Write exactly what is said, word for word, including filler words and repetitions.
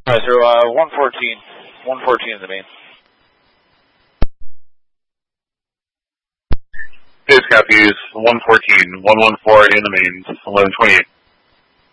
Alright, so uh, one fourteen. one fourteen in the main. This Copies, one fourteen, one one four in the mains, eleven twenty-eight.